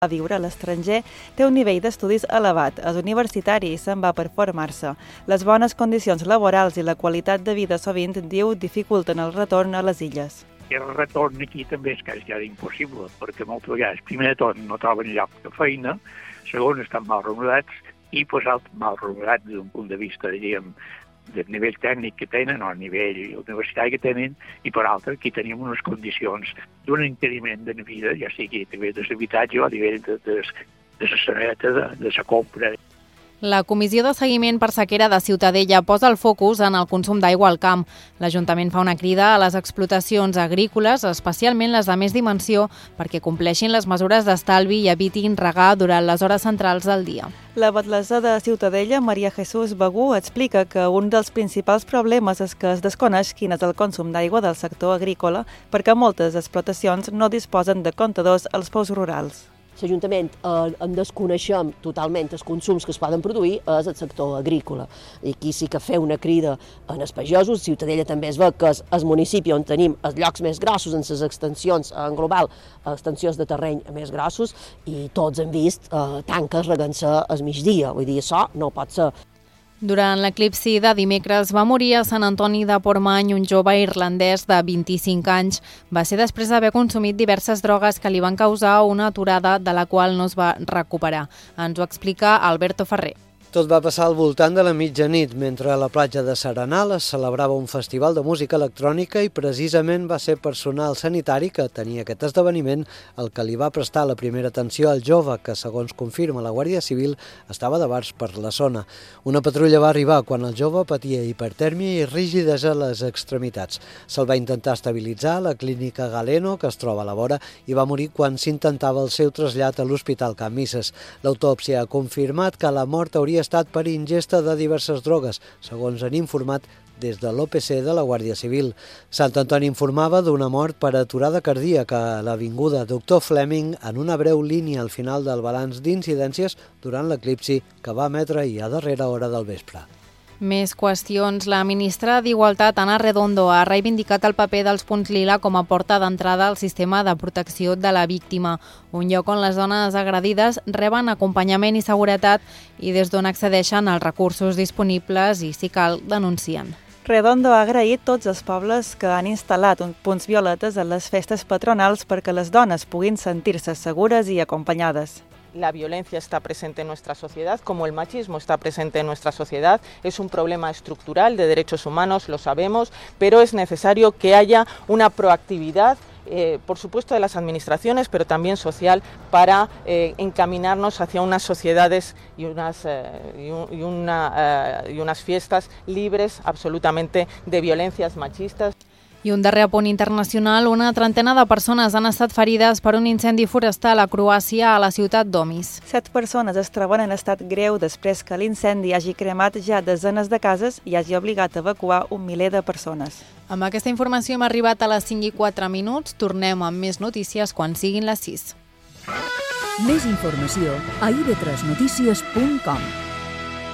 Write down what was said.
a viure a l'estranger té un nivell d'estudis elevat, és universitari i se'n va per formar-se. Les bones condicions laborals i la qualitat de vida sovint, diu, dificulten el retorn a les illes. El retorn aquí també és quasi impossible, perquè moltes vegades, primer de tot, no troben lloc de feina, segon, estan mal remunerats i, mal remunerats des d'un punt de vista, diríem, del nivell tècnic que tenen o el nivell universitari que tenen, i per altra aquí tenim unes condicions d'un encariment de vida, ja sigui a nivell de l'habitatge o a nivell de la saneta, de la compra. La Comissió de Seguiment per Sequera de Ciutadella posa el focus en el consum d'aigua al camp. L'Ajuntament fa una crida a les explotacions agrícoles, especialment les de més dimensió, perquè compleixin les mesures d'estalvi i evitin regar durant les hores centrals del dia. La batlessa de Ciutadella, Maria Jesús Begú, explica que un dels principals problemes és que es desconeix quin és el consum d'aigua del sector agrícola, perquè moltes explotacions no disposen de comptadors als pous rurals. L'Ajuntament en desconeixem totalment els consums que es poden produir és el sector agrícola. I aquí sí que fer una crida en els pagesos. Ciutadella també es veu que és el municipi on tenim els llocs més grossos en les extensions, en global, extensions de terreny més grossos, i tots hem vist tanques regant-se al migdia. Vull dir, això no pot ser. Durant l'eclipsi de dimecres va morir a Sant Antoni de Portmany un jove irlandès de 25 anys. Va ser després d'haver consumit diverses drogues que li van causar una aturada de la qual no es va recuperar. Ens ho explica Alberto Ferrer. Tot va passar al voltant de la mitjanit, mentre a la platja de Serenal es celebrava un festival de música electrònica i precisament va ser personal sanitari que tenia aquest esdeveniment el que li va prestar la primera atenció al jove que, segons confirma la Guàrdia Civil, estava de bars per la zona. Una patrulla va arribar quan el jove patia hipertèrmia i rigidesa a les extremitats. Se'l va intentar estabilitzar a la clínica Galeno, que es troba a la vora, i va morir quan s'intentava el seu trasllat a l'Hospital Can Misses. L'autòpsia ha confirmat que la mort hauria estat per ingesta de diverses drogues, segons han informat des de l'OPC de la Guàrdia Civil. Sant Antoni informava d'una mort per aturada cardíaca a l'avinguda Doctor Fleming en una breu línia al final del balanç d'incidències durant l'eclipsi que va emetre ahir a darrera hora del vespre. Més qüestions. La ministra d'Igualtat, Ana Redondo, ha reivindicat el paper dels punts lila com a porta d'entrada al sistema de protecció de la víctima, un lloc on les dones agredides reben acompanyament i seguretat i des d'on accedeixen als recursos disponibles i, si cal, denuncien. Redondo ha agraït tots els pobles que han instal·lat punts violetes en les festes patronals perquè les dones puguin sentir-se segures i acompanyades. La violencia está presente en nuestra sociedad, como el machismo está presente en nuestra sociedad. Es un problema estructural de derechos humanos, lo sabemos, pero es necesario que haya una proactividad, por supuesto de las administraciones, pero también social, para encaminarnos hacia unas sociedades y unas fiestas libres absolutamente de violencias machistas. I un darrer apunt internacional, una trentena de persones han estat ferides per un incendi forestal a Croàcia, a la ciutat d'Omis. 7 persones es troben en estat greu després que l'incendi hagi cremat ja desenes de cases i hagi obligat a evacuar un miler de persones. Amb aquesta informació hem arribat a les 5:04. Tornem amb més notícies quan siguin les 6. Més informació a ib3notícies.com.